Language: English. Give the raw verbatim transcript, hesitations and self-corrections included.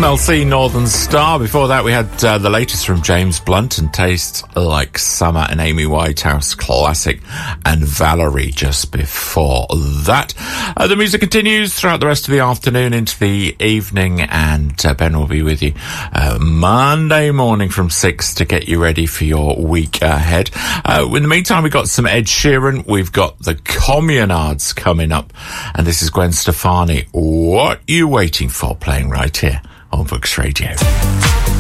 Mel C, Northern Star. Before that, we had uh, the latest from James Blunt and Tastes Like Summer, and Amy Whitehouse classic, and Valerie just before that. Uh, the music continues throughout the rest of the afternoon into the evening, and uh, Ben will be with you uh, Monday morning from six to get you ready for your week ahead. Uh, in the meantime, we've got some Ed Sheeran, we've got the Communards coming up, and this is Gwen Stefani. What are you waiting for? Playing right here on Books Radio.